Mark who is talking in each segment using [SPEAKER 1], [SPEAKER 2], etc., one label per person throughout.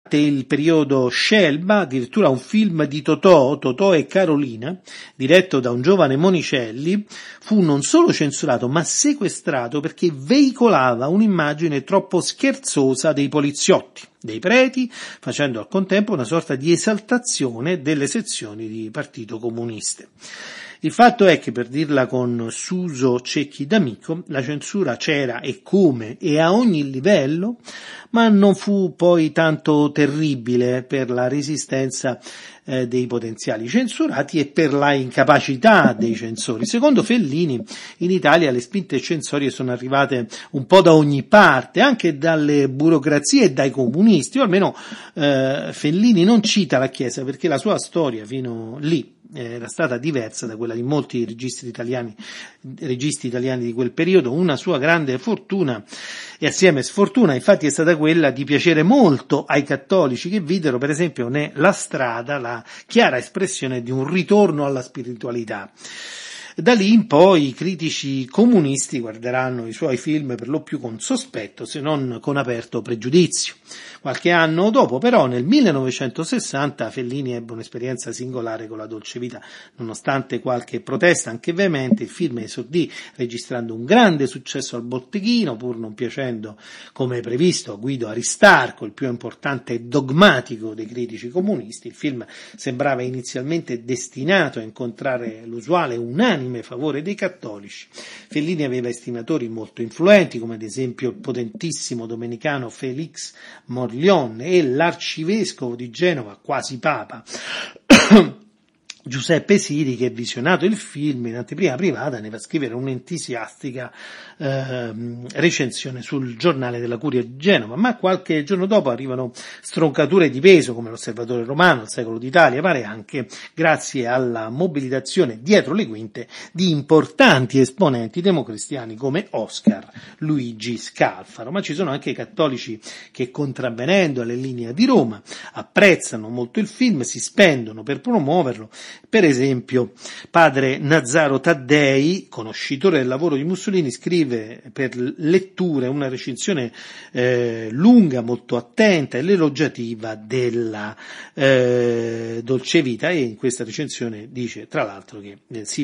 [SPEAKER 1] il periodo Scelba, addirittura un film di Totò e Carolina, diretto da un giovane Monicelli, fu non solo censurato ma sequestrato perché veicolava un'immagine troppo scherzosa dei poliziotti, dei preti, facendo al contempo una sorta di esaltazione delle sezioni di partito comuniste. Il fatto è che, per dirla con Suso Cecchi d'Amico, la censura c'era e come e a ogni livello, ma non fu poi tanto terribile per la resistenza dei potenziali censurati e per la incapacità dei censori. Secondo Fellini, in Italia le spinte censorie sono arrivate un po' da ogni parte, anche dalle burocrazie e dai comunisti, o almeno Fellini non cita la Chiesa perché la sua storia fino lì era stata diversa da quella di molti registi italiani di quel periodo. Una sua grande fortuna e assieme sfortuna infatti è stata quella di piacere molto ai cattolici, che videro per esempio nella strada la chiara espressione di un ritorno alla spiritualità. Da lì in poi i critici comunisti guarderanno i suoi film per lo più con sospetto, se non con aperto pregiudizio. Qualche anno dopo, però, nel 1960, Fellini ebbe un'esperienza singolare con la dolce vita. Nonostante qualche protesta anche veemente, il film esordì registrando un grande successo al botteghino, pur non piacendo come previsto a Guido Aristarco, il più importante e dogmatico dei critici comunisti. Il film sembrava inizialmente destinato a incontrare l'usuale unanime favore dei cattolici. Fellini aveva estimatori molto influenti, come ad esempio il potentissimo domenicano Félix Morlion e l'arcivescovo di Genova, quasi papa, Giuseppe Siri, che visionato il film in anteprima privata ne va a scrivere un'entusiastica recensione sul giornale della Curia di Genova, ma qualche giorno dopo arrivano stroncature di peso come l'Osservatore Romano, il Secolo d'Italia, pare anche grazie alla mobilitazione dietro le quinte di importanti esponenti democristiani come Oscar Luigi Scalfaro. Ma ci sono anche i cattolici che, contravvenendo alle linee di Roma, apprezzano molto il film, si spendono per promuoverlo. Per esempio, padre Nazaro Taddei, conoscitore del lavoro di Mussolini, scrive per Letture una recensione lunga, molto attenta e elogiativa della Dolce Vita, e in questa recensione dice tra l'altro che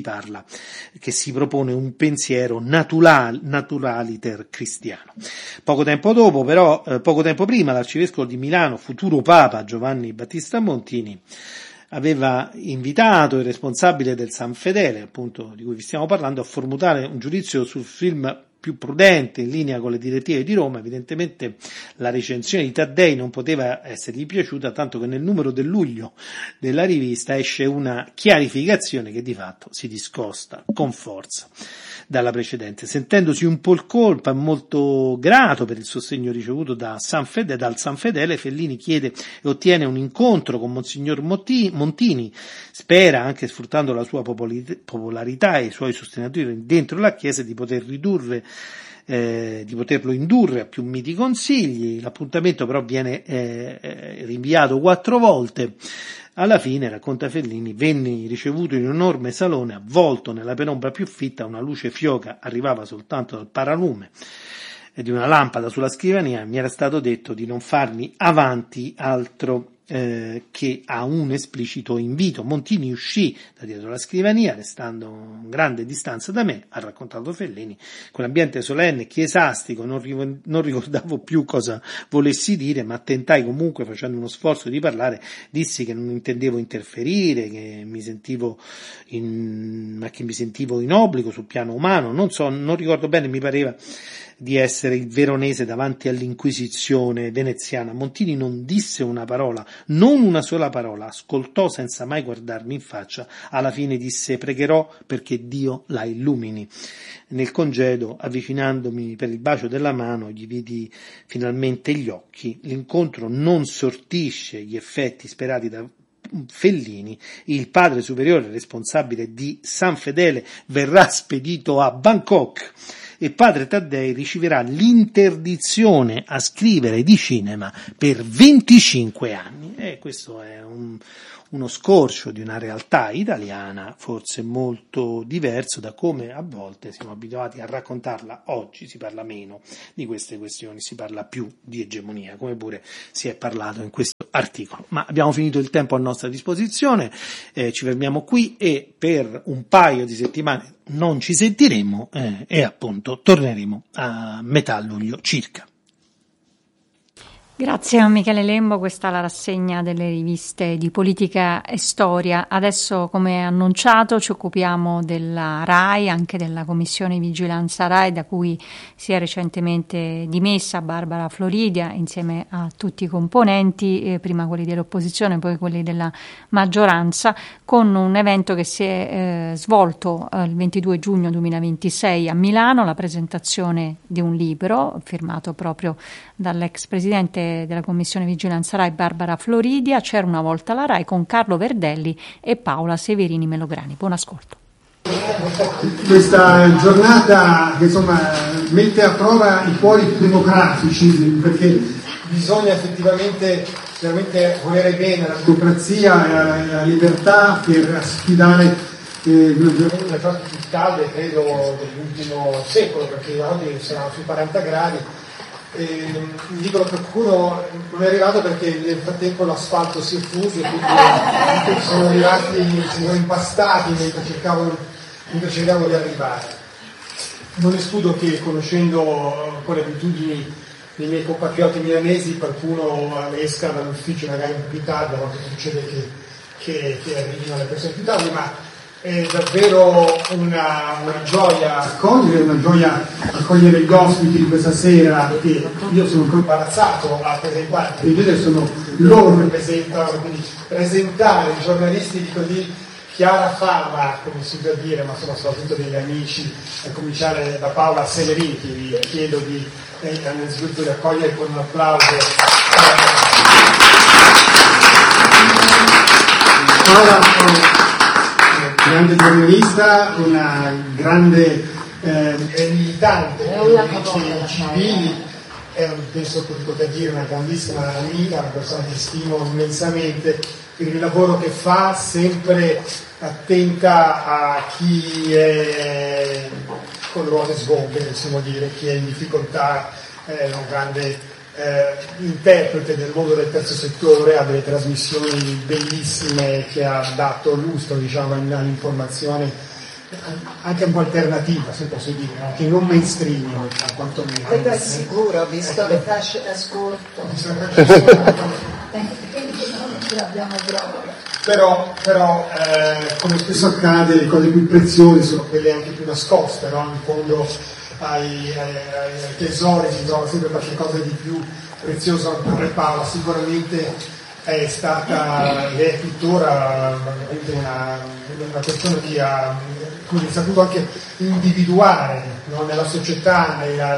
[SPEAKER 1] si propone un pensiero naturaliter cristiano. Poco tempo prima, l'arcivescovo di Milano, futuro papa Giovanni Battista Montini, aveva invitato il responsabile del San Fedele, appunto di cui vi stiamo parlando, a formulare un giudizio sul film più prudente, in linea con le direttive di Roma. Evidentemente la recensione di Taddei non poteva essergli piaciuta, tanto che nel numero del luglio della rivista esce una chiarificazione che di fatto si discosta con forza dalla precedente. Sentendosi un po' il colpa e molto grato per il sostegno ricevuto dal San Fedele, Fellini chiede e ottiene un incontro con Monsignor Montini, spera, anche sfruttando la sua popolarità e i suoi sostenitori dentro la Chiesa, di poterlo indurre a più miti consigli. L'appuntamento però viene rinviato 4 volte. Alla fine, racconta Fellini, venni ricevuto in un enorme salone avvolto nella penombra più fitta, una luce fioca arrivava soltanto dal paralume di una lampada sulla scrivania. Mi era stato detto di non farmi avanti altro che a un esplicito invito. Montini uscì da dietro la scrivania, restando a grande distanza da me, ha raccontato Fellini. Quell'ambiente solenne e chiesastico non ricordavo più cosa volessi dire, ma tentai comunque, facendo uno sforzo di parlare, dissi che non intendevo interferire, che mi sentivo in obbligo sul piano umano. Non ricordo bene, mi pareva di essere il Veronese davanti all'Inquisizione veneziana. Montini non disse una parola, non una sola parola, ascoltò senza mai guardarmi in faccia. Alla fine disse: pregherò perché Dio la illumini. Nel congedo, avvicinandomi per il bacio della mano, gli vidi finalmente gli occhi. L'incontro non sortisce gli effetti sperati da Fellini. Il padre superiore responsabile di San Fedele verrà spedito a Bangkok e padre Taddei riceverà l'interdizione a scrivere di cinema per 25 anni. E questo è uno scorcio di una realtà italiana forse molto diverso da come a volte siamo abituati a raccontarla oggi. Si parla meno di queste questioni, si parla più di egemonia, come pure si è parlato in questo articolo. Ma abbiamo finito il tempo a nostra disposizione, ci fermiamo qui e per un paio di settimane non ci sentiremo e appunto torneremo a metà luglio circa.
[SPEAKER 2] Grazie a Michele Lembo, questa è la rassegna delle riviste di politica e storia. Adesso, come annunciato, ci occupiamo della RAI, anche della Commissione Vigilanza RAI, da cui si è recentemente dimessa Barbara Floridia insieme a tutti i componenti, prima quelli dell'opposizione, poi quelli della maggioranza, con un evento che si è svolto il 22 giugno 2026 a Milano, la presentazione di un libro firmato proprio dall'ex presidente della Commissione Vigilanza RAI Barbara Floridia, C'era una volta la RAI, con Carlo Verdelli e Paola Severini Melograni. Buon ascolto.
[SPEAKER 3] Questa giornata che insomma mette a prova i cuori più democratici, perché bisogna effettivamente veramente volere bene alla democrazia e alla libertà per sfidare le giornate più calde, credo, dell'ultimo secolo, perché oggi siamo sui 40 gradi. Mi dicono che qualcuno non è arrivato perché nel frattempo l'asfalto si è fuso e quindi sono arrivati, si sono impastati mentre cercavo di arrivare. Non escludo che, conoscendo con le abitudini dei miei compatrioti milanesi, qualcuno esca dall'ufficio magari un po' più tardi, a volte succede che arrivino le persone più tardi, ma è davvero una gioia accogliere gli ospiti di questa sera, che io sono ancora imbarazzato a presentare, perché sono loro che presentano, quindi presentare i giornalisti di così chiara fama, come si può dire, ma sono soprattutto degli amici, a cominciare da Paola Severini, che vi chiedo innanzitutto di accogliere con un applauso. Paola, grande giornalista, una grande militante dei civili, penso che poter dire una grandissima amica, una persona che stimo immensamente per il lavoro che fa, sempre attenta a chi è con ruote sgombre, possiamo dire, chi è in difficoltà, un grande interprete del mondo del terzo settore, ha delle trasmissioni bellissime che ha dato lustro, diciamo, all'informazione anche un po' alternativa, se posso dire, anche non mainstream, quantomeno.
[SPEAKER 4] È sicuro, ho visto le fasce d'ascolto.
[SPEAKER 3] Però come spesso accade, le cose più preziose sono quelle anche più nascoste, no? In fondo ai tesori si trova sempre qualche cosa di più prezioso. Per Paola sicuramente è stata e è tuttora una persona che ha saputo anche individuare, no, nella società,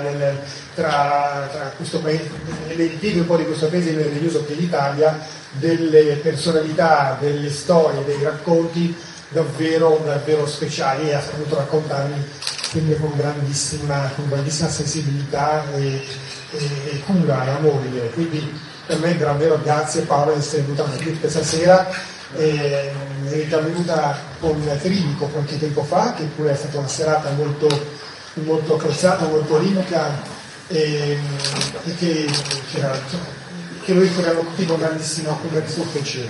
[SPEAKER 3] tra questo paese, nell'impiego un po' di questo paese, nel regnoso che è l'Italia, delle personalità, delle storie, dei racconti davvero speciali, e ha saputo raccontarli sempre con grandissima sensibilità e cura e amore. Quindi per me davvero grazie Paola di essere venuta qui questa sera. È già venuta con Trivico qualche tempo fa, che pure è stata una serata molto apprezzata, molto ricca, e che noi ricordiamo tutti con grandissimo piacere.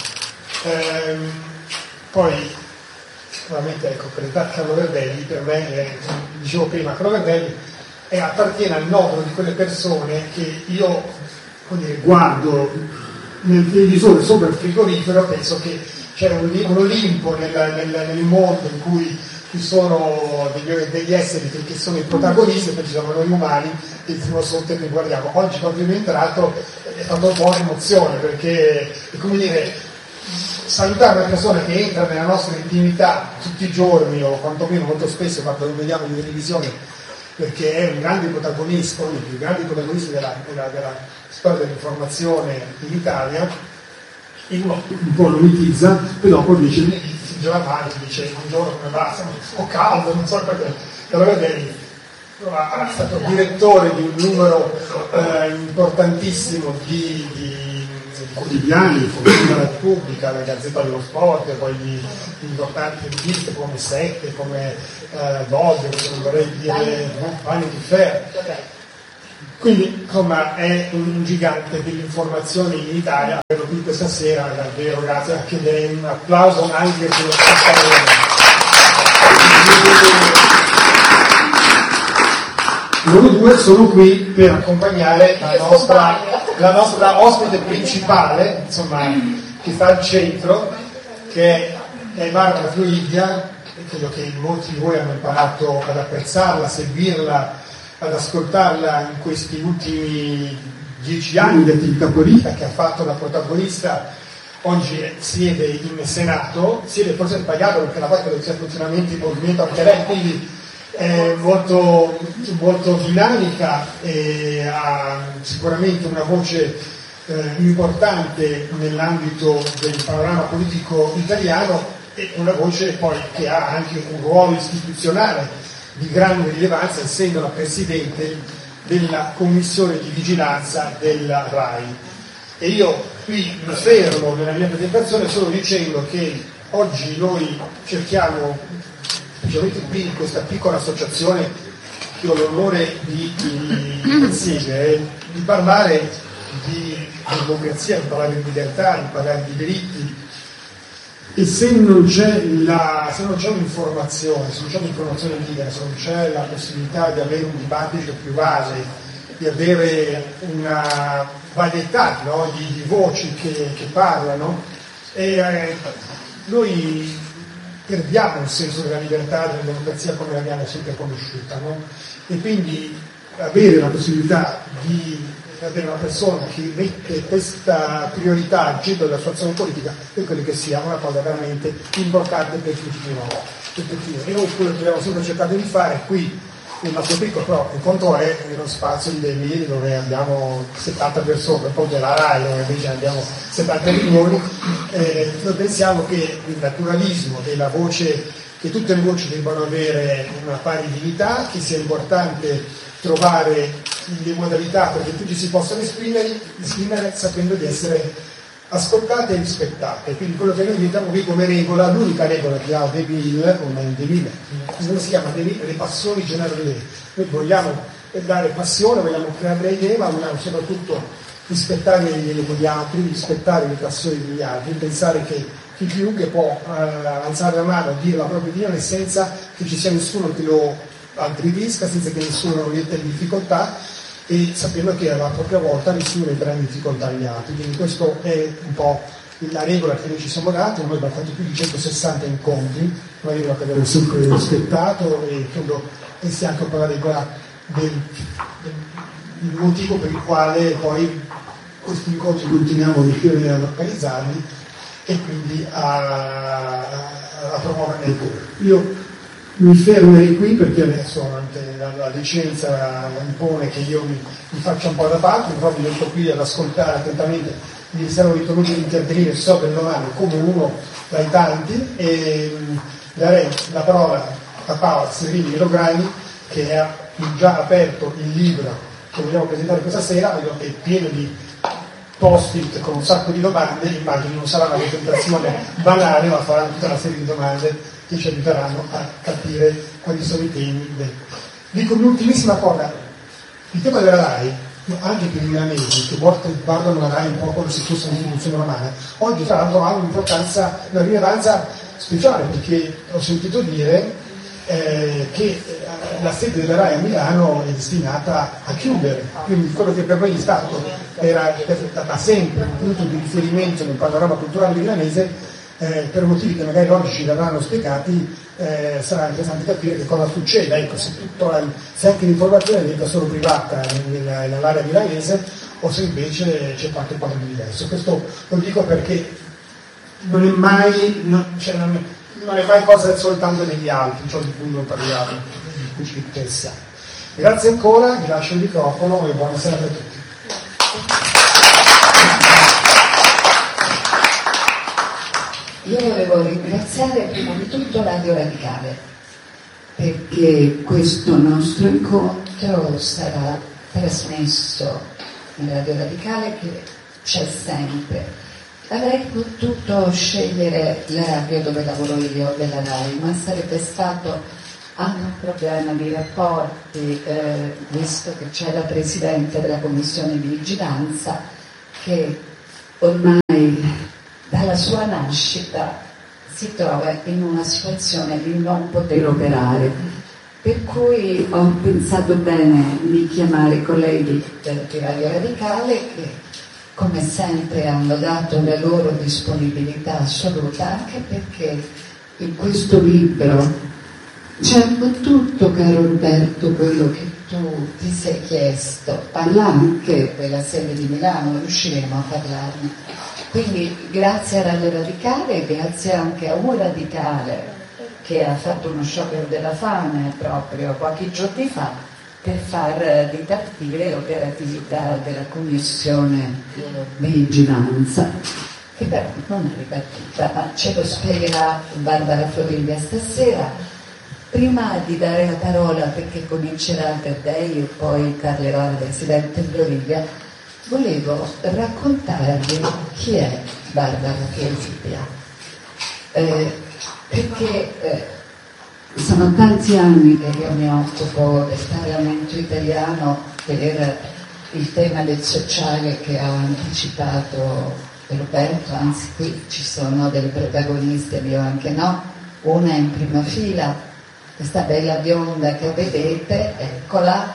[SPEAKER 3] Poi sicuramente, ecco, presentare Carlo Verdelli, per me dicevo prima, Carlo Verdelli appartiene al novero di quelle persone che io guardo nel televisore sopra il frigorifero, penso che c'è un Olimpo nel mondo in cui ci sono degli esseri che sono i protagonisti, e poi ci sono noi umani che siamo sotto e che guardiamo. Oggi complimenti, tra l'altro, è fatto un po' emozione, perché è come dire, salutare una persona che entra nella nostra intimità tutti i giorni, o quantomeno molto spesso quando lo vediamo in televisione, perché è un grande protagonista, uno dei più grandi protagonisti della storia dell'informazione in Italia, e uno un po' lo mitizza, poi dopo dice, si gira avanti, dice un giorno come va, ho caldo, non so perché. Allora vedi, è stato direttore di un numero importantissimo di quotidiani, come la Repubblica, la Gazzetta dello Sport, e poi di importanti riviste come Sette, come Dodge, non vorrei dire Vanity Fair. Quindi insomma è un gigante dell'informazione in Italia. Vedo qui questa sera, davvero grazie, a chiedere un applauso anche per lo spettatore. Loro due sono qui per accompagnare la nostra ospite principale, insomma, che sta al centro, che è Barbara Fluidia, e credo che molti di voi hanno imparato ad apprezzarla, a seguirla, ad ascoltarla in questi ultimi 10 anni di attività politica, che ha fatto da protagonista. Oggi siede in Senato, siede forse sbagliato perché la parte dove c'è funzionamento in movimento anche lei, quindi è molto, molto dinamica e ha sicuramente una voce importante nell'ambito del panorama politico italiano, e una voce poi che ha anche un ruolo istituzionale di grande rilevanza, essendo la Presidente della Commissione di Vigilanza della RAI. E io qui mi fermo nella mia presentazione solo dicendo che oggi noi cerchiamo, specialmente qui in questa piccola associazione che ho l'onore di presiedere, di parlare di democrazia, di parlare di libertà, di parlare di diritti. E se non c'è un'informazione, se non c'è un'informazione libera, se non c'è la possibilità di avere un dibattito più vale, di avere una varietà, no, di voci che parlano, noi perdiamo il senso della libertà, della democrazia come l'abbiamo sempre conosciuta, no? E quindi avere la possibilità di avere una persona che mette questa priorità al centro della sua azione politica, per quello che sia una cosa veramente importante per tutti noi. E noi quello che abbiamo sempre cercato di fare qui nel nostro piccolo, però in conto è nello spazio di Deville, dove abbiamo 70 persone, poi della RAI dove invece abbiamo 70 milioni. Noi pensiamo che il naturalismo della voce, che tutte le voci debbano avere una pari dignità, che sia importante trovare le modalità perché tutti si possano esprimere sapendo di essere ascoltate e rispettate. Quindi quello che noi diventiamo qui come regola, l'unica regola che ha Deville, come si chiama Deville, le passioni generali. Noi vogliamo dare passione, vogliamo creare le idee, ma vogliamo soprattutto rispettare le idee degli altri, rispettare le passioni degli altri, pensare che chiunque può alzare la mano e dire la propria opinione senza che ci sia nessuno che lo aggredisca, senza che nessuno lo metta in difficoltà, e sapendo che alla propria volta nessuno entra in difficoltà agli altri. Quindi questo è un po' la regola che noi ci siamo dati. Noi abbiamo fatto più di 160 incontri, una regola che abbiamo sempre rispettato, e credo che sia anche un po' la regola del motivo per il quale poi questi incontri continuiamo ad organizzarli e quindi a promuovere. Io mi fermerei qui perché adesso anche la licenza impone che io mi faccia un po' da parte, però mi metto qui ad ascoltare attentamente. Mi sarò ritenuto di intervenire, so del domani, come uno dai tanti, e darei la parola a Paola Severini Melograni, che ha già aperto il libro che vogliamo presentare questa sera. Vedo che è pieno di post-it con un sacco di domande. Immagino non sarà una presentazione banale, ma farà tutta una serie di domande che ci aiuteranno a capire quali sono i temi. Dico un'ultimissima cosa: il tema della RAI, anche per i milanesi che guardano la RAI un po' come se fosse un'istituzione romana, oggi tra l'altro ha una rilevanza speciale, perché ho sentito dire che la sede della RAI a Milano è destinata a chiudere, quindi quello che per noi è stato era da sempre un punto di riferimento nel panorama culturale milanese, per motivi che magari oggi ci verranno spiegati, sarà interessante capire che cosa succede. Ecco, se anche l'informazione diventa solo privata nell'area milanese, o se invece c'è qualcosa di diverso. Questo lo dico perché non è mai cosa soltanto degli altri, ciò di cui non parliamo, di cui ci interessiamo. Grazie ancora, vi lascio il microfono e buonasera a tutti.
[SPEAKER 4] Io volevo ringraziare prima di tutto Radio Radicale, perché questo nostro incontro sarà trasmesso in Radio Radicale, che c'è sempre. Avrei potuto scegliere la radio dove lavoro io, della RAI, ma sarebbe stato anche un problema di rapporti, visto che c'è la Presidente della Commissione di Vigilanza che ormai dalla sua nascita si trova in una situazione di non poter operare. Per cui ho pensato bene di chiamare i colleghi di Radio Radicale che come sempre hanno dato la loro disponibilità assoluta, anche perché in questo libro c'è un po' tutto, caro Roberto, quello che tu ti sei chiesto. Parla anche della sede di Milano, riusciremo a parlarne. Quindi grazie a Radio Radicale, grazie anche a un radicale che ha fatto uno sciopero della fame proprio qualche giorno fa per far ripartire l'operatività della commissione di vigilanza, che però non è ripartita, ma ce lo spiegherà Barbara Floridia stasera. Prima di dare la parola, perché comincerà per lei e poi parlerà il Presidente Floridia, volevo raccontarvi chi è Barbara Floridia, perché sono tanti anni che io mi occupo del Parlamento italiano per il tema del sociale che ha anticipato Roberto, anzi qui ci sono delle protagoniste, io anche no, una in prima fila, questa bella bionda che vedete, eccola,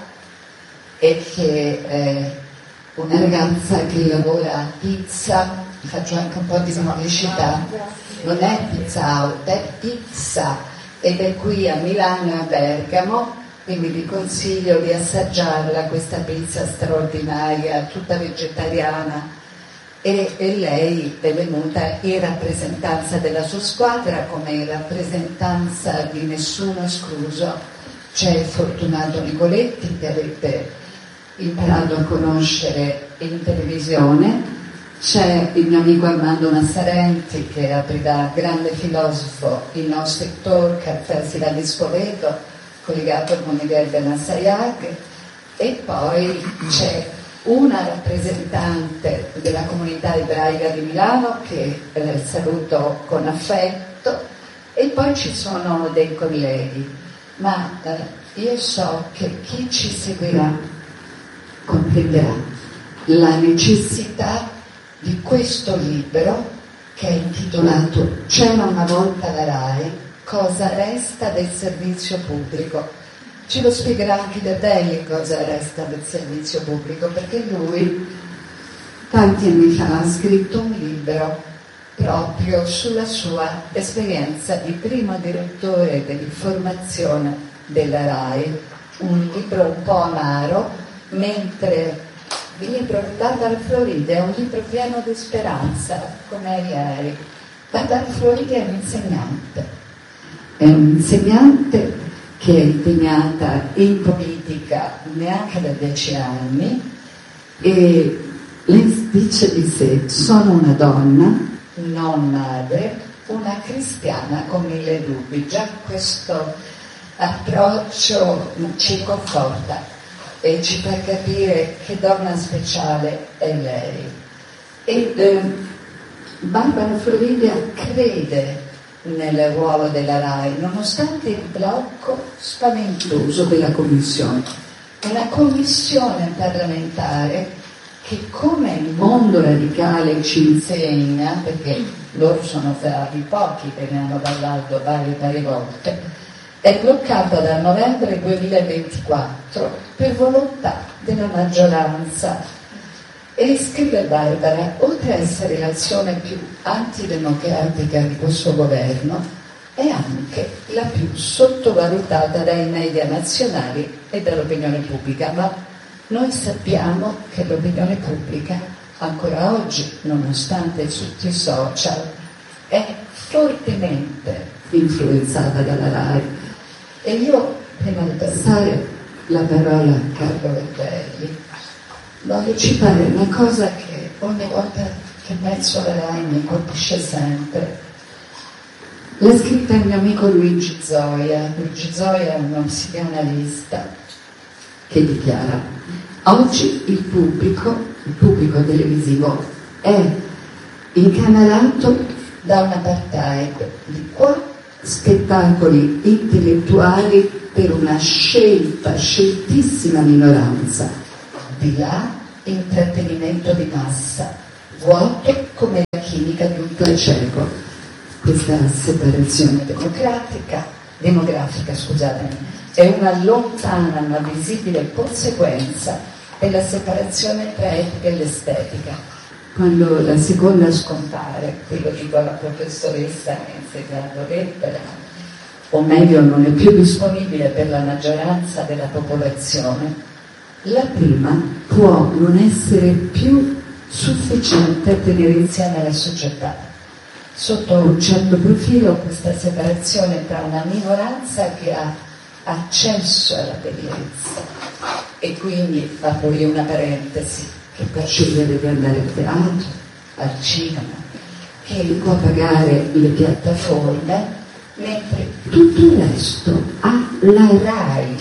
[SPEAKER 4] e che è una ragazza che lavora a Pizza, faccio anche un po' di pubblicità, non è Pizza Out, è Pizza, ed è qui a Milano e a Bergamo, quindi vi consiglio di assaggiarla, questa pizza straordinaria, tutta vegetariana, e lei è venuta in rappresentanza della sua squadra, come in rappresentanza di nessuno escluso. C'è Fortunato Nicoletti, che avete imparato a conoscere in televisione, c'è il mio amico Armando Massarenti che aprirà grande filosofo il nostro talk al Festival di Spoleto collegato con Miguel Benassayag, e poi c'è una rappresentante della comunità ebraica di Milano che saluto con affetto, e poi ci sono dei colleghi, ma io so che chi ci seguirà comprenderà la necessità di questo libro che è intitolato C'era una volta la RAI, cosa resta del servizio pubblico. Ce lo spiegherà anche Dadelli cosa resta del servizio pubblico, perché lui tanti anni fa ha scritto un libro proprio sulla sua esperienza di primo direttore dell'informazione della RAI, un libro un po' amaro, mentre il libro Barbara Floridia è un libro pieno di speranza, come ieri. Barbara Floridia è un insegnante che è impegnata in politica neanche da 10 anni, e lei dice di sé: sono una donna, non madre, una cristiana con 1000 dubbi. Già questo approccio ci conforta e ci fa capire che donna speciale è lei. E Barbara Floridia crede nel ruolo della RAI, nonostante il blocco spaventoso della Commissione. Una commissione parlamentare che, come il mondo radicale ci insegna, perché loro sono fra i pochi che ne hanno parlato varie volte, è bloccata dal novembre 2024 per volontà della maggioranza. E scrive Barbara, oltre a essere l'azione più antidemocratica di questo governo, è anche la più sottovalutata dai media nazionali e dall'opinione pubblica, ma noi sappiamo che l'opinione pubblica ancora oggi, nonostante tutti i social, è fortemente influenzata dalla RAI. E io, prima di passare la parola a Carlo Verbelli, voglio citare una cosa che ogni volta che penso alla RAI mi colpisce sempre. L'ha scritta il mio amico Luigi Zoia. Luigi Zoia è uno psicanalista che dichiara: oggi il pubblico televisivo è incanalato da un apartheid, di qua spettacoli intellettuali per una sceltissima minoranza, di là intrattenimento di massa, vuoto come la chimica di un placebo. Questa separazione demografica, è una lontana ma visibile conseguenza della separazione tra etica e l'estetica. Quando la seconda scompare, quello dico alla professoressa che ha insegnato lettera, o meglio non è più disponibile per la maggioranza della popolazione, la prima può non essere più sufficiente a tenere insieme la società. Sotto un certo profilo questa separazione tra una minoranza che ha accesso alla bellezza e quindi, apro io una parentesi, che può scegliere di andare al teatro, al cinema, che può pagare le piattaforme, mentre tutto il resto ha la RAI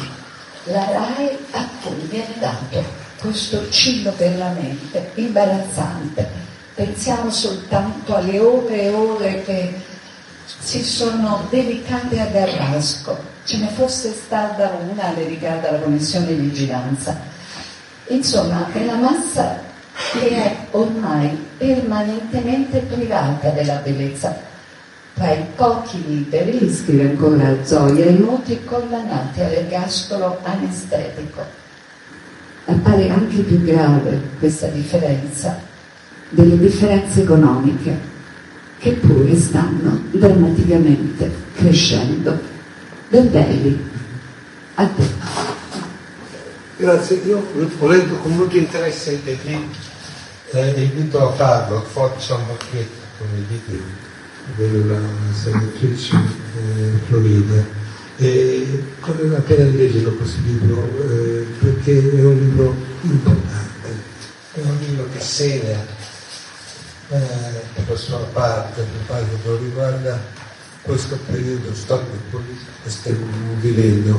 [SPEAKER 4] a cui viene dato questo cibo per la mente imbarazzante. Pensiamo soltanto alle ore e ore che si sono dedicate a Garrasco. Ce ne fosse stata una dedicata alla commissione di vigilanza. Insomma, è la massa che è ormai permanentemente privata della bellezza. Tra i pochi liberi, scrive ancora Zoia, e molti condannati all'ergastolo anestetico. Appare anche più grave questa differenza delle differenze economiche, che pure stanno drammaticamente crescendo. Belli, a te.
[SPEAKER 5] Grazie, io ho letto con molto interesse invito a farlo, Forza Marchetto, come dite, della senatrice Florida. E vale la pena di leggerlo questo libro, perché è un libro importante, è un libro che segna per la sua parte, che riguarda questo periodo storico politico che stiamo vivendo.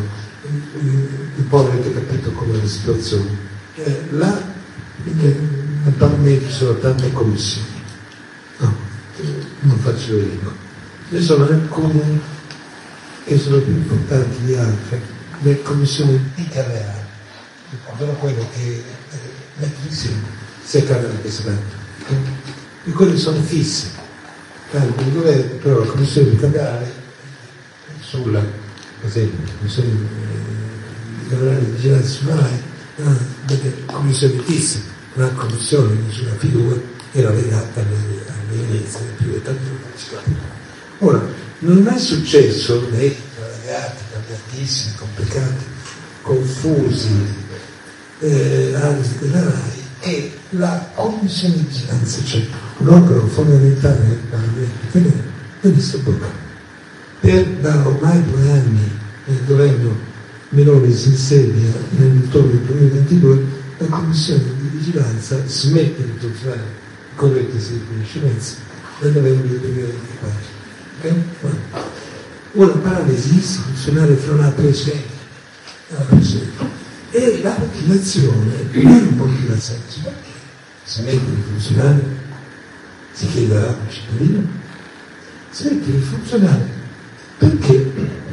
[SPEAKER 5] Un po' avete capito com'è la situazione. Là nel Parlamento ci sono tante commissioni, no, non faccio io, ne sono alcune che sono più importanti di altre, le commissioni bicamerali, ovvero quelle che mettono insieme sia Camera che Senato, e quelle sono fisse. Il governo, però la commissione bicamerale sulla, per esempio, la commissione bicamerale di vigilanza sulla RAI, delle commissioni fisse, una commissione di una figura era legata alle inizi più età. Ora, non è mai successo, ragazzi, cambiatissimi, complicati, confusi, anzi della RAI, che la commissione di vigilanza, cioè un organo fondamentale del Parlamento, venisse bloccato. Da ormai 2 anni, nel governo Meloni si insedia nell'ottobre del 2022, la commissione di vigilanza smette di funzionare con corrette riconoscenze nel novembre del 2024. Okay? Una paralisi istituzionale fra una Presidente e la Presidente. E la motivazione non può più ha senso, perché smette di funzionare, si chiede al cittadino, smette di funzionare perché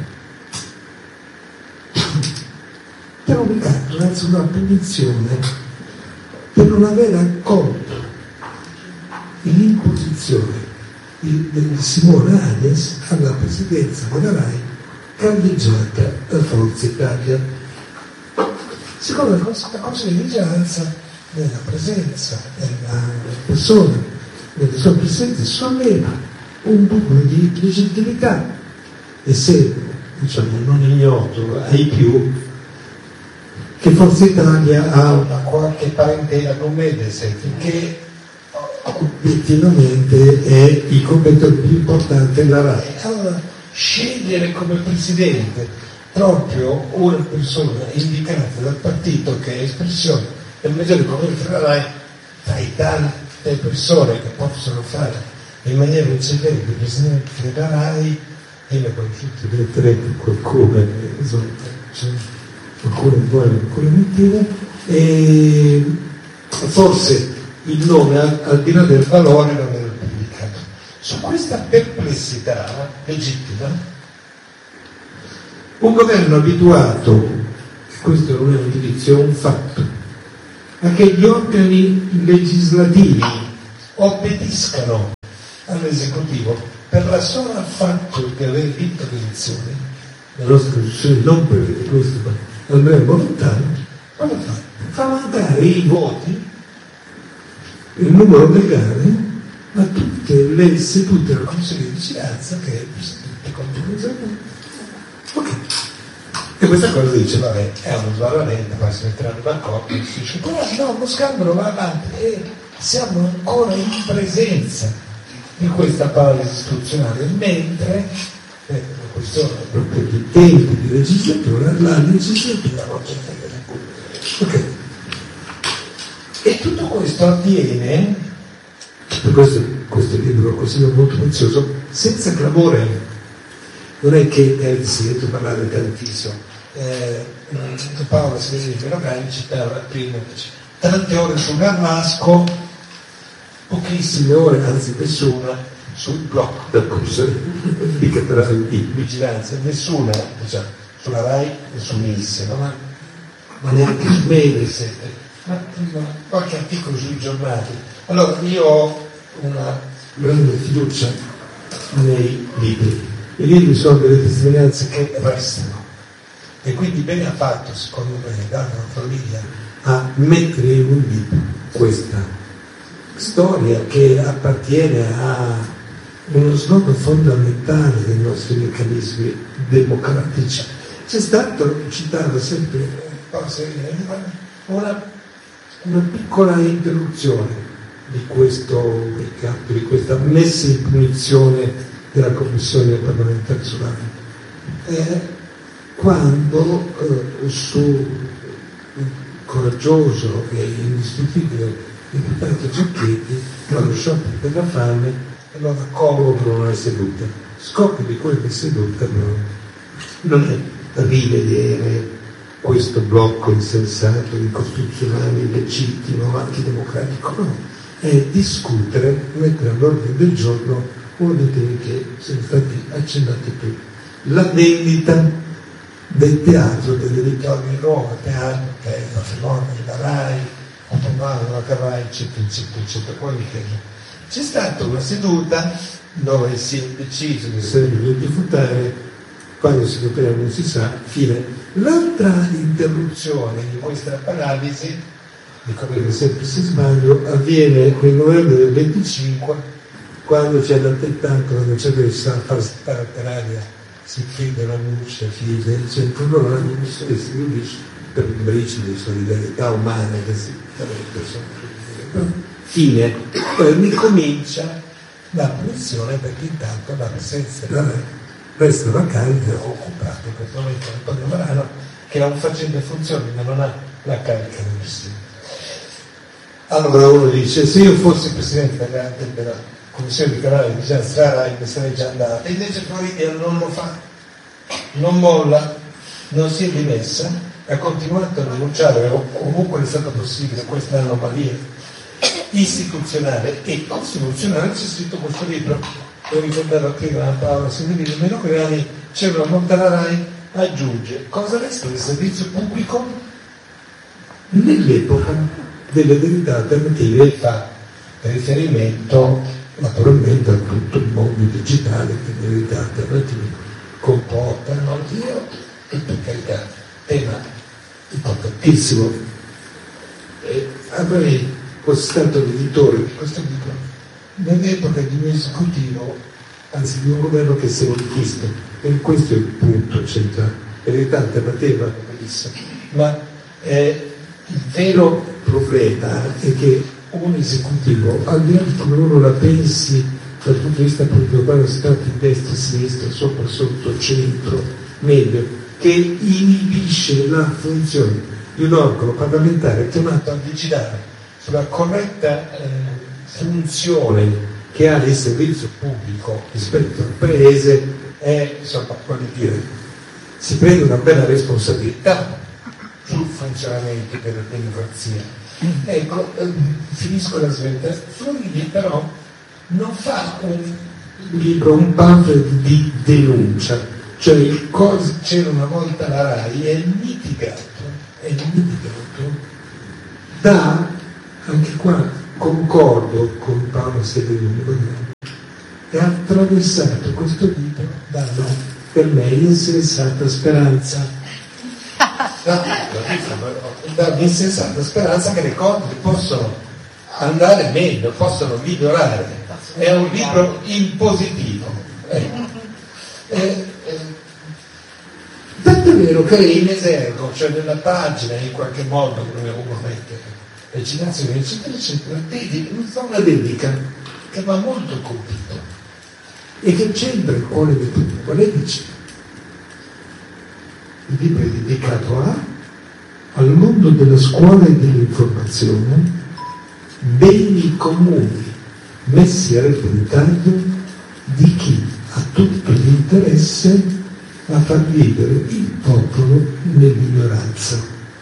[SPEAKER 5] per obbligato verso una punizione per non aver accolto l'imposizione di Simona Agnes alla presidenza della RAI candidata da Forza Italia. Secondo la cosa di vigilanza, nella presenza della persona, delle sue presenze, solleva un dubbio di legittimità, e se, diciamo, non ignoto ai più che Forza Italia ha una qualche parentela con Mediaset, che obiettivamente è il competitore più importante della RAI. Allora, scegliere come presidente proprio una persona indicata dal partito che è espressione del maggiore comune della RAI, tra i tante persone che possono fare in maniera eccellente il presidente della RAI, e le conosciute diretamente, qualcuno insomma, qualcuno buone, qualcuno mentire, e forse il nome al di là del valore non era pubblicato. Su questa perplessità legittima, un governo abituato, e questo non è un giudizio, è un fatto, a che gli organi legislativi obbediscano all'esecutivo per la sola fatto di aver vinto le elezioni, la nostra Costituzione non prevede questo, ma almeno lontano, cosa fa? Fa mancare i voti, il numero legale, a tutte le sedute della Commissione di vigilanza che è il Presidente contro. Ok. E questa cosa dice, vabbè, è uno sbarramento, poi si metteranno d'accordo, e si dice, però no, lo scandalo va avanti e siamo ancora in presenza di questa paralisi istituzionale, mentre per una questione proprio di tempi di legislatura, la legislatura non c'è ok. E tutto questo avviene, per questo libro lo considero molto prezioso, senza clamore. Non è che si sento parlare tantissimo. Paolo Severino citava prima, tante ore sul Garlasco, pochissime ore, anzi nessuna, sul blocco del professore di vigilanza, nessuna, diciamo, sulla RAI e su Nisse, no? Ma neanche su Mediaset, ma qualche articolo sui giornali. Allora io ho una grande fiducia nei libri. I libri sono delle testimonianze che restano, e quindi bene ha fatto, secondo me, dare una famiglia a mettere in un libro questa storia che appartiene a uno snodo fondamentale dei nostri meccanismi democratici. C'è stato, citavo sempre una piccola interruzione di questo peccato, di questa messa in punizione della Commissione parlamentare sull'ARI, quando su un coraggioso e indiscutibile deputato Giacchetti, allo sciopero della fame, allora convocano una seduta. Scoppio di quella seduta non è rivedere questo blocco insensato, incostituzionale, illegittimo, antidemocratico, no, è discutere, mettere all'ordine del giorno uno dei temi che sono stati accennati prima, la vendita del teatro, dell'editorio di Roma, teatro che è il patrimonio della RAI, automano, la RAI, eccetera, eccetera, eccetera. Poi c'è stata una seduta dove si è deciso che sarebbe dovuto votare, quando si voterà non si sa, fine. L'altra interruzione di questa paralisi, dico sempre se sbaglio, avviene nel novembre del 25, quando c'è l'attentato, quando c'è che si fa stare per aria, si chiede la luce, fide, eccetera, allora la Commissione si riunisce per un briciolo di solidarietà umana che si fine, poi ricomincia la punizione perché intanto la presenza della resta vacante occupato in questo momento Antonio Marano, che non facendo funzioni ma non ha la carica del Presidente. Allora uno dice, se io fossi Presidente della Commissione di canale di vigilanza RAI ne sarei già andata, e invece Floridia non lo fa, non molla, non si è dimessa, ha continuato a denunciare ovunque è stato possibile questa anomalia istituzionale e costituzionale. C'è scritto questo libro, lo ricordava prima Paola Severino, meno Creani, c'è una nota la RAI, aggiunge, cosa resta del servizio pubblico nell'epoca delle verità alternative, e fa riferimento naturalmente a tutto il mondo digitale che le verità alternative comportano. Io, e per carità, tema importantissimo, avrei fosse stato l'editore di questo libro nell'epoca di un esecutivo, anzi di un governo che si è richisto, e questo è il punto centrale. La verità alternativa, bellissima, ma il vero problema è che un esecutivo, al di là di come uno la pensi dal punto di vista politico, quando si tratta di destra, sinistra, sopra, sotto, centro, medio, che inibisce la funzione di un organo parlamentare chiamato a vigilare sulla corretta funzione che ha il servizio pubblico rispetto al Paese, insomma, voglio dire, si prende una bella responsabilità sul funzionamento della democrazia. Ecco, finisco la svelta. Floridi però non fa un libro, un pamphlet di denuncia, cioè il cosa c'era una volta la RAI è mitigato, da, anche qua concordo con Paolo Severino, è attraversato questo libro dalla, per me, insensata speranza. Dall'insensata speranza che le cose possono andare meglio, possono migliorare. È un libro in positivo. Tanto è vero che in esergo, cioè nella pagina in qualche modo, come uno mette le citazioni, eccetera, eccetera, vedi una dedica che va molto colpito e che c'entra il cuore di tutto. Qual è? Dice: il libro è dedicato al mondo della scuola e dell'informazione, beni comuni messi a repentaglio di chi ha tutto l'interesse a far vivere il popolo nell'ignoranza.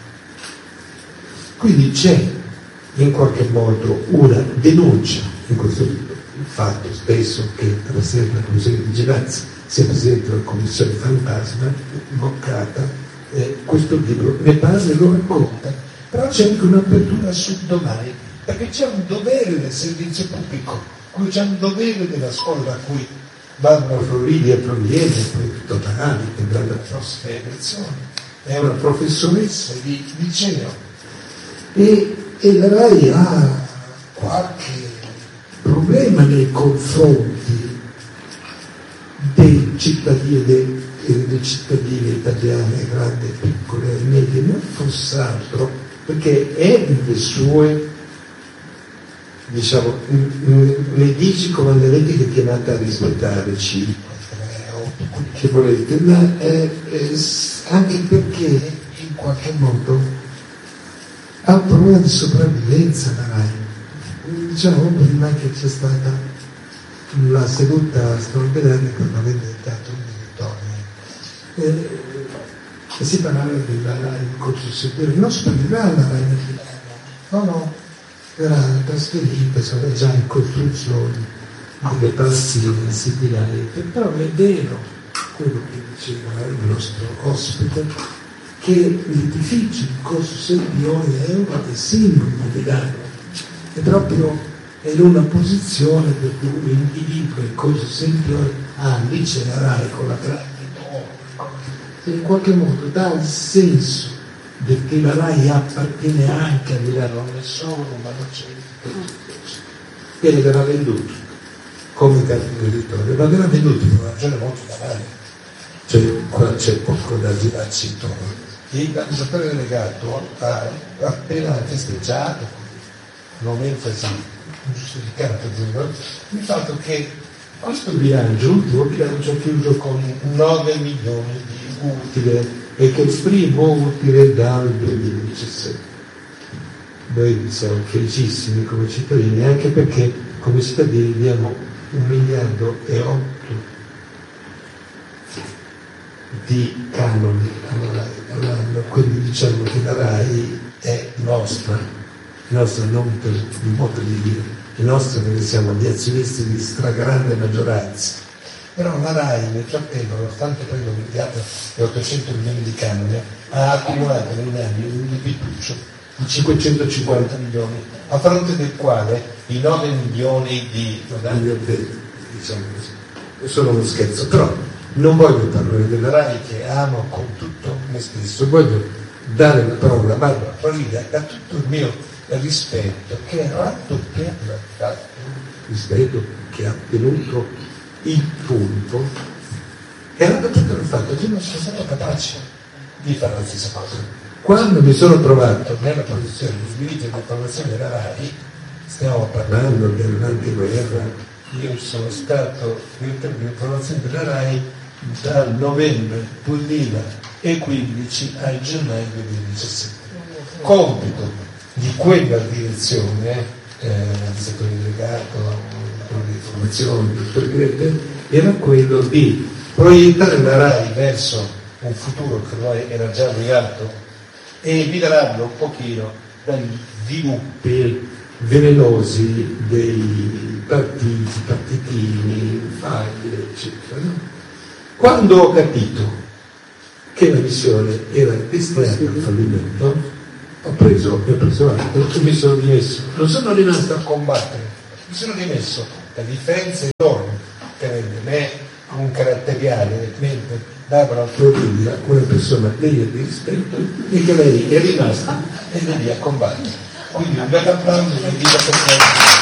[SPEAKER 5] Quindi c'è in qualche modo una denuncia in questo libro, il fatto spesso che la Presidente della Commissione di Vigilanza sia Presidente della Commissione Fantasma, Boccata, questo libro ne parla e lo racconta, però c'è anche un'apertura sul domani, perché c'è un dovere del servizio pubblico, c'è un dovere della scuola da cui Barbara Floridi e proviene, poi Totanali, che dalle prossime elezioni, è una professoressa di liceo e la RAI ha qualche problema nei confronti dei cittadini delle cittadine italiane, grandi e piccole e medie, non fosse altro perché è le sue, diciamo, le dici comandamenti che chiamate a rispettare, 5, 3, 8, quelli che volete, ma anche perché in qualche modo ha un problema di sopravvivenza la RAI. Diciamo prima che c'è stata la seduta straordinaria per aver diventato un direttorio e si parlava della RAI in concessione, non sparirà la RAI nel Milano, no, era trasferita, sono già in costruzione delle parti sediali, però è vero quello che diceva il nostro ospite, che l'edificio di Corso Sempione è uno dei simboli di Milano, è proprio in una posizione per cui l'individuo in Corso Sempione lì c'è la RAI con la grande donna, e in qualche modo dà il senso che la RAI appartiene anche a Milano, non è solo, ma non c'è e verrà venduto come territorio, ma verrà venduto per una ragione molto banale, cioè qua c'è poco da girarci intorno. L'amministratore delegato ha appena festeggiato con un'enfasi ingiustificata il fatto che questo bilancio, l'ultimo bilancio, è chiuso con 9 milioni di utile e che il primo utile dal 2017. Noi siamo felicissimi come cittadini, anche perché come cittadini diamo 1,8 miliardi di canoni all'anno, quindi diciamo che la RAI è nostra non per il modo di dire, è nostra perché siamo gli azionisti di stragrande maggioranza. Però la RAI nel frattempo, nonostante prenda 1,8 miliardi di canoni, ha accumulato negli anni un debituccio di 550 milioni, a fronte del quale i 9 milioni di diciamo così, sono uno scherzo. Però non voglio parlare della RAI, che amo con tutto me stesso, voglio dare la parola a Barbara Floridi, a tutto il mio rispetto, che ha raddoppiato, rispetto che ha tenuto il punto e ha raddoppiato il fatto che non sono stato capace di fare la stessa cosa. Quando mi sono trovato nella posizione di dirigere l'informazione della RAI, stiamo parlando dell'antiguerra, io sono stato direttore di informazione della RAI dal novembre 2015 al gennaio 2017. Compito di quella direzione, amministratore delegato, di informazione, era quello di proiettare la RAI verso un futuro che ormai era già avviato e evitarlo un pochino dagli sviluppi velenosi dei partiti, partitini, faglie, eccetera. No? Quando ho capito che la missione era destinata al fallimento, ho preso atto e mi sono dimesso. Non sono rimasto a combattere, mi sono dimesso. La differenza enorme che rende me un caratteriale, mentre Barbara Florida, una persona degna di rispetto, e che lei è rimasta ed è lì a combattere. Quindi un bel applauso e vi dico per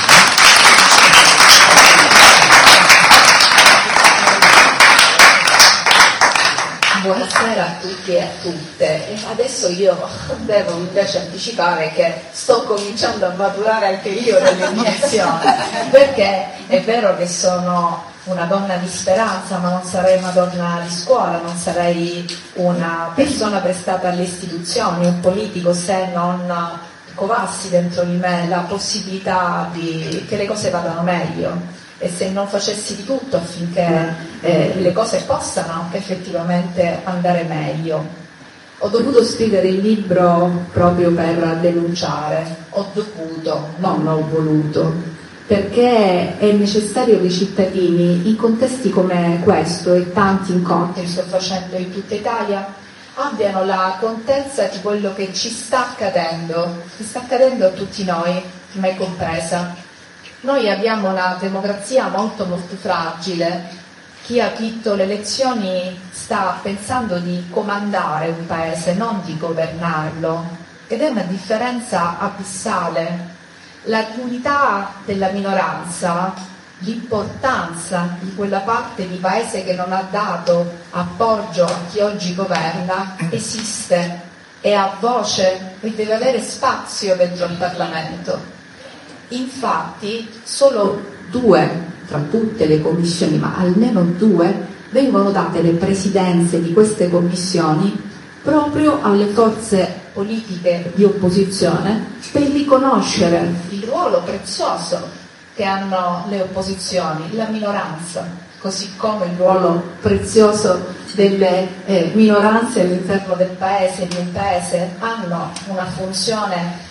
[SPEAKER 6] Buonasera a tutti e a tutte. E adesso io devo invece anticipare che sto cominciando a maturare anche io nelle mie azioni, perché è vero che sono una donna di speranza, ma non sarei una donna di scuola, non sarei una persona prestata alle istituzioni, un politico, se non covassi dentro di me la possibilità che le cose vadano meglio. E se non facessi di tutto affinché le cose possano effettivamente andare meglio. Ho dovuto scrivere il libro proprio per denunciare, ho dovuto, non ho voluto, perché è necessario che i cittadini, in contesti come questo e tanti incontri che sto facendo in tutta Italia, abbiano la contezza di quello che ci sta accadendo a tutti noi, me compresa. Noi abbiamo una democrazia molto molto fragile. Chi ha vinto le elezioni sta pensando di comandare un paese, non di governarlo, ed è una differenza abissale. L'unità della minoranza, l'importanza di quella parte di paese che non ha dato appoggio a chi oggi governa, esiste e ha voce e deve avere spazio dentro il Parlamento. Infatti solo 2 tra tutte le commissioni, ma almeno 2, vengono date le presidenze di queste commissioni proprio alle forze politiche di opposizione per riconoscere il ruolo prezioso che hanno le opposizioni, la minoranza, così come il ruolo prezioso delle minoranze all'interno del paese, di un paese, hanno una funzione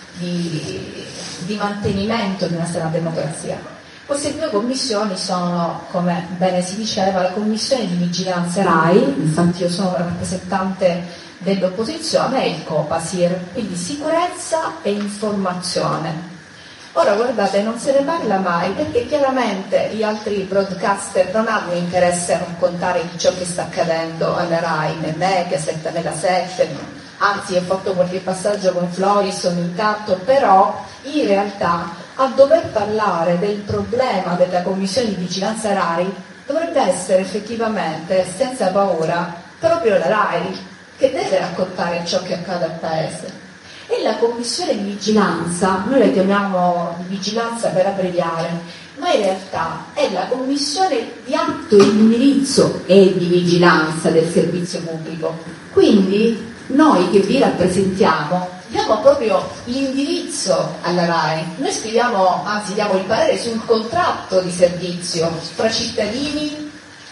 [SPEAKER 6] di mantenimento di una sana democrazia. Queste 2 commissioni sono, come bene si diceva, la commissione di vigilanza RAI, infatti io sono rappresentante dell'opposizione, e il Copasir, quindi sicurezza e informazione. Ora guardate, non se ne parla mai perché chiaramente gli altri broadcaster non hanno interesse a raccontare di ciò che sta accadendo alla RAI, né Mediaset, né la 7, anzi ho fatto qualche passaggio con Floris ogni tanto, però in realtà a dover parlare del problema della commissione di vigilanza RAI dovrebbe essere effettivamente, senza paura, proprio la RAI che deve raccontare ciò che accade al paese. E la commissione di vigilanza, noi la chiamiamo di vigilanza per abbreviare, ma in realtà è la commissione di atto e di indirizzo e di vigilanza del servizio pubblico. Quindi noi che vi rappresentiamo diamo proprio l'indirizzo alla RAI. Noi scriviamo, anzi diamo il parere sul contratto di servizio fra cittadini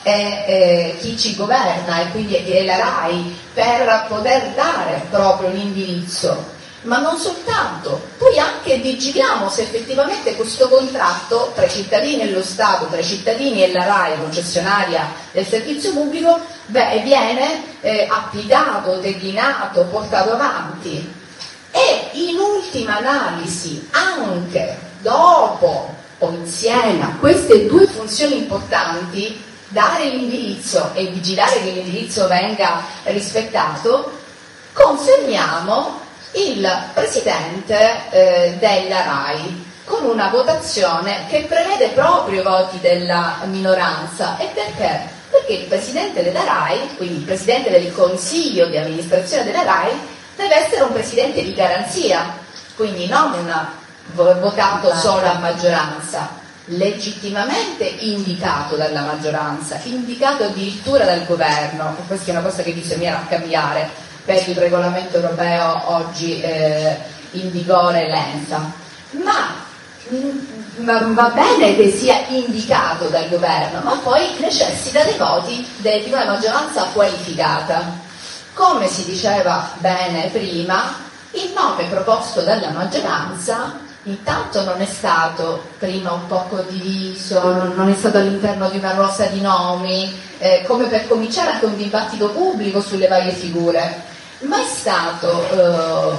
[SPEAKER 6] e chi ci governa, e quindi è la RAI, per poter dare proprio l'indirizzo. Ma non soltanto, poi anche vigiliamo se effettivamente questo contratto tra i cittadini e lo Stato, tra i cittadini e la RAI, concessionaria del servizio pubblico, viene applicato, declinato, portato avanti. E in ultima analisi, anche dopo o insieme a queste 2 funzioni importanti, dare l'indirizzo e vigilare che l'indirizzo venga rispettato, confermiamo il presidente della RAI con una votazione che prevede proprio i voti della minoranza. E perché? Perché il presidente della RAI, quindi il presidente del consiglio di amministrazione della RAI, deve essere un presidente di garanzia, quindi non votato solo a maggioranza, legittimamente indicato dalla maggioranza, indicato addirittura dal governo. Questa è una cosa che bisognerà cambiare per il regolamento europeo oggi in vigore l'ENSA. Ma va bene che sia indicato dal governo, ma poi necessita dei voti di una maggioranza qualificata. Come si diceva bene prima, il nome proposto dalla maggioranza intanto non è stato prima un po' condiviso, non è stato all'interno di una rosa di nomi, come per cominciare anche un dibattito pubblico sulle varie figure, ma è stato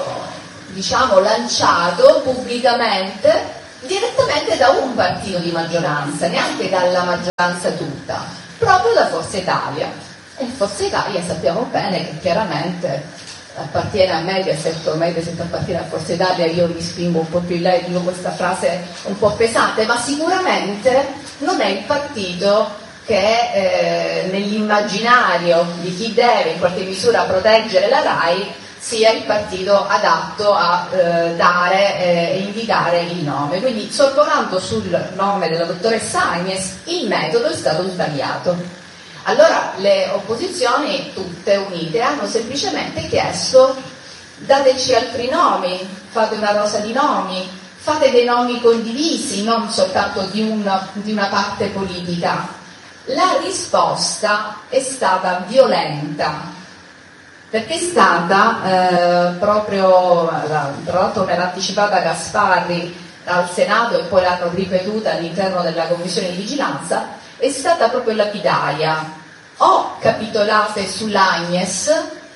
[SPEAKER 6] lanciato pubblicamente direttamente da un partito di maggioranza, neanche dalla maggioranza tutta, proprio da Forza Italia. E Forza Italia sappiamo bene che chiaramente appartiene a Mediaset, o Mediaset appartiene a Forza Italia. Io mi spingo un po' più in là e dico questa frase un po' pesante, ma sicuramente non è il partito che nell'immaginario di chi deve in qualche misura proteggere la RAI sia il partito adatto a dare e indicare il nome. Quindi, sorvolando sul nome della dottoressa Agnes, il metodo è stato sbagliato. Allora le opposizioni, tutte unite, hanno semplicemente chiesto: dateci altri nomi, fate una rosa di nomi, fate dei nomi condivisi, non soltanto di una parte politica. La risposta è stata violenta, perché è stata proprio, tra l'altro me l'ha anticipata Gasparri al Senato e poi l'hanno ripetuta all'interno della Commissione di Vigilanza, è stata proprio lapidaria: o capitolate sull'Agnes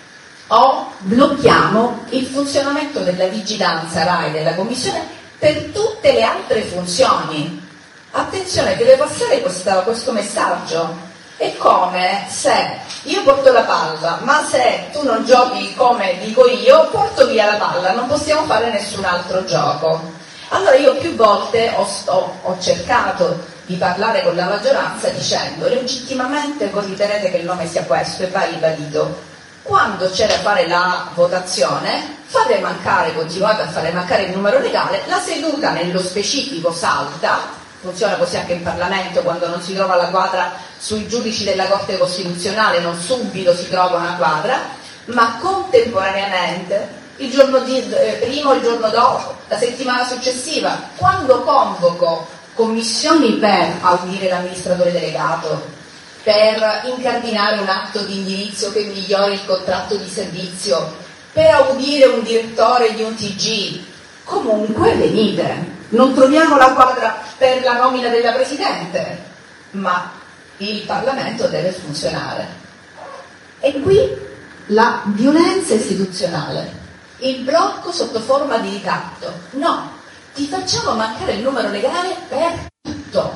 [SPEAKER 6] o blocchiamo il funzionamento della vigilanza RAI, della Commissione, per tutte le altre funzioni. Attenzione, deve passare questo messaggio. È come se io porto la palla, ma se tu non giochi come dico io, porto via la palla, non possiamo fare nessun altro gioco. Allora io più volte ho cercato di parlare con la maggioranza dicendo: legittimamente voi ritenete che il nome sia questo e va ribadito. Quando c'è da fare la votazione, continuate a fare mancare il numero legale, la seduta nello specifico salta. Funziona così anche in Parlamento: quando non si trova la quadra sui giudici della Corte Costituzionale, non subito si trova una quadra, ma contemporaneamente, il giorno prima o il giorno dopo, la settimana successiva, quando convoco commissioni per audire l'amministratore delegato, per incardinare un atto di indirizzo che migliori il contratto di servizio, per audire un direttore di un TG, comunque venite. Non troviamo la quadra per la nomina della Presidente, ma il Parlamento deve funzionare. E qui la violenza istituzionale, il blocco sotto forma di ricatto. No, ti facciamo mancare il numero legale per tutto.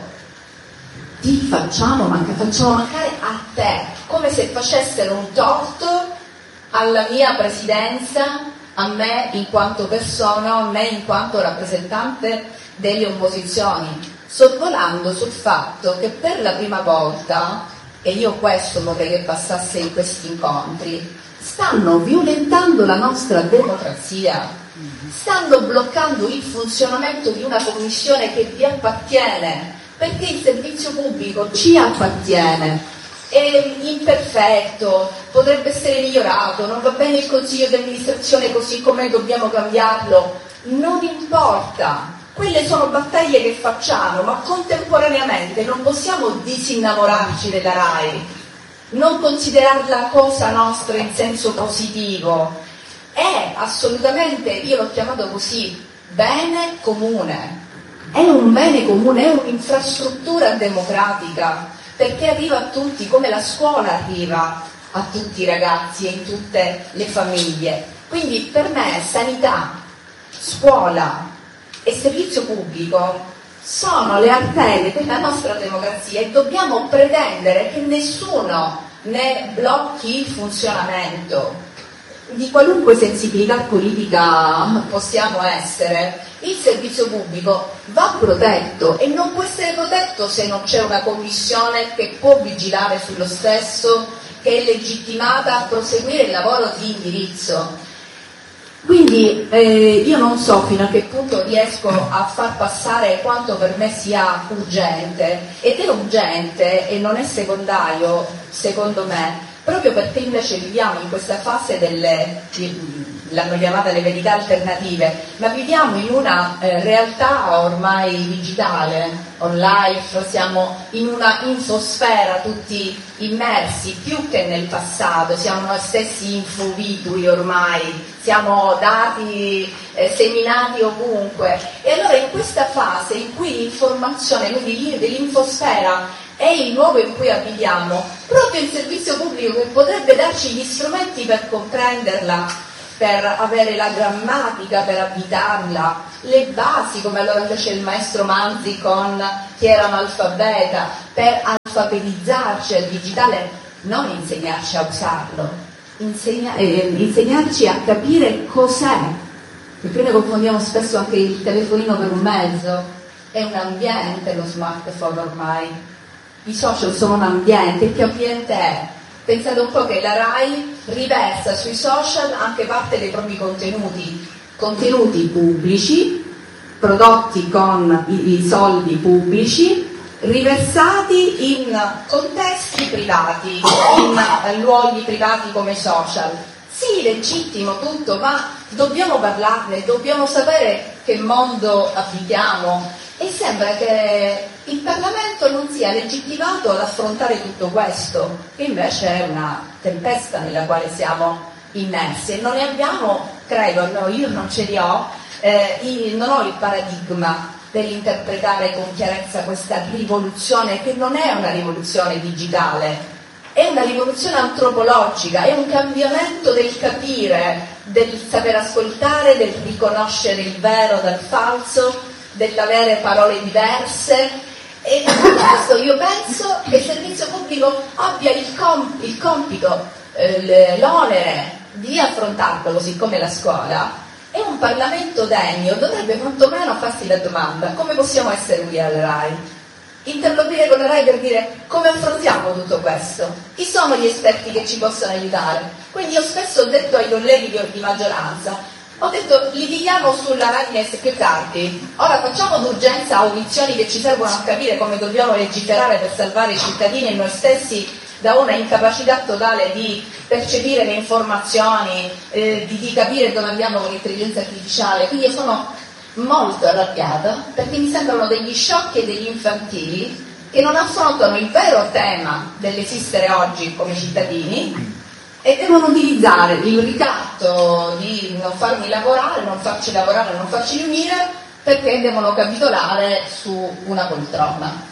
[SPEAKER 6] Facciamo mancare a te, come se facessero un torto alla mia presidenza, a me in quanto persona, a me in quanto rappresentante delle opposizioni, sorvolando sul fatto che per la prima volta, e io questo vorrei che passasse in questi incontri, stanno violentando la nostra democrazia, stanno bloccando il funzionamento di una commissione che vi appartiene, perché il servizio pubblico ci appartiene, è imperfetto, potrebbe essere migliorato, non va bene il consiglio di amministrazione così com'è, dobbiamo cambiarlo, non importa, quelle sono battaglie che facciamo, ma contemporaneamente non possiamo disinnamorarci della RAI, non considerarla cosa nostra in senso positivo, è assolutamente, io l'ho chiamato così, bene comune, è un bene comune, è un'infrastruttura democratica, perché arriva a tutti, come la scuola arriva a tutti i ragazzi e in tutte le famiglie. Quindi per me sanità, scuola e servizio pubblico sono le arterie della nostra democrazia e dobbiamo pretendere che nessuno ne blocchi il funzionamento. Di qualunque sensibilità politica possiamo essere, il servizio pubblico va protetto e non può essere protetto se non c'è una commissione che può vigilare sullo stesso, che è legittimata a proseguire il lavoro di indirizzo. Quindi io non so fino a che punto riesco a far passare quanto per me sia urgente, ed è urgente e non è secondario secondo me, proprio perché invece viviamo in questa fase l'hanno chiamata le verità alternative, ma viviamo in una realtà ormai digitale, online, siamo in una infosfera tutti immersi, più che nel passato, siamo noi stessi infovidui ormai, siamo dati seminati ovunque, e allora in questa fase in cui l'informazione, quindi dell'infosfera, è il luogo in cui abitiamo, proprio il servizio pubblico che potrebbe darci gli strumenti per comprenderla, per avere la grammatica, per abitarla, le basi, come allora fece il maestro Manzi con chi era analfabeta, per alfabetizzarci al digitale, non insegnarci a usarlo, insegnarci a capire cos'è, perché noi confondiamo spesso anche il telefonino per un mezzo, è un ambiente lo smartphone ormai. I social sono un ambiente, che ambiente è? Pensate un po' che la RAI riversa sui social anche parte dei propri contenuti pubblici, prodotti con i soldi pubblici, riversati in contesti privati, in luoghi privati come social. Sì, legittimo tutto, ma dobbiamo parlarne, dobbiamo sapere che mondo abitiamo, e sembra che il Parlamento non sia legittimato ad affrontare tutto questo, che invece è una tempesta nella quale siamo immersi, e non ne abbiamo, credo, no, io non ce li ho, non ho il paradigma dell'interpretare con chiarezza questa rivoluzione, che non è una rivoluzione digitale, è una rivoluzione antropologica, è un cambiamento del capire, del saper ascoltare, del riconoscere il vero dal falso, dell'avere parole diverse, e questo io penso che il servizio pubblico abbia il compito, l'onere di affrontarlo, siccome la scuola è un Parlamento degno, dovrebbe quantomeno farsi la domanda: come possiamo essere utili alla RAI? Interloquire con la RAI per dire come affrontiamo tutto questo, chi sono gli esperti che ci possono aiutare. Quindi io spesso ho detto ai colleghi di maggioranza, ho detto, litighiamo sulla RAI più tardi, ora facciamo d'urgenza audizioni che ci servono a capire come dobbiamo legiferare per salvare i cittadini e noi stessi da una incapacità totale di percepire le informazioni, di capire dove andiamo con l'intelligenza artificiale. Quindi io sono molto arrabbiata perché mi sembrano degli sciocchi e degli infantili che non affrontano il vero tema dell'esistere oggi come cittadini e devono utilizzare il ricatto di non farmi lavorare, non farci lavorare, non farci riunire, perché devono capitolare su una poltrona.